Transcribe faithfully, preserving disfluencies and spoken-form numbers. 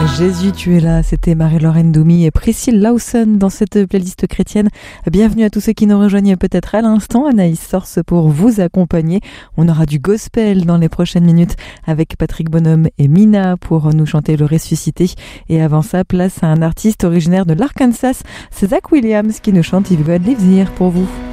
Jésus, tu es là, c'était Marie-Laure Doumi et Priscille Lawson dans cette playlist chrétienne. Bienvenue à tous ceux qui nous rejoignent peut-être à l'instant. Anaïs Source pour vous accompagner. On aura du gospel dans les prochaines minutes avec Patrick Bonhomme et Mina pour nous chanter le ressuscité. Et avant ça, place à un artiste originaire de l'Arkansas, c'est Zach Williams qui nous chante If God Lives Here pour vous.